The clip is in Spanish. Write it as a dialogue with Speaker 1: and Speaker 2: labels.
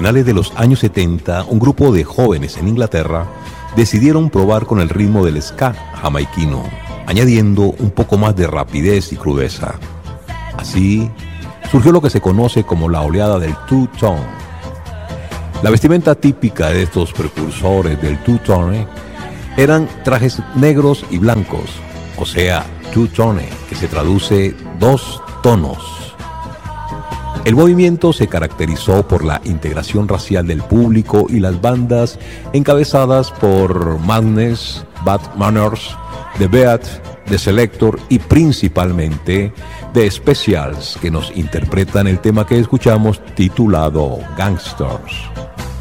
Speaker 1: finales de los años 70, un grupo de jóvenes en Inglaterra decidieron probar con el ritmo del ska jamaiquino, añadiendo un poco más de rapidez y crudeza. Así surgió lo que se conoce como la oleada del two-tone. La vestimenta típica de estos precursores del two-tone eran trajes negros y blancos, o sea, two-tone, que se traduce dos tonos. El movimiento se caracterizó por la integración racial del público y las bandas encabezadas por Madness, Bad Manners, The Beat, The Selector y principalmente The Specials, que nos interpretan el tema que escuchamos titulado Gangsters.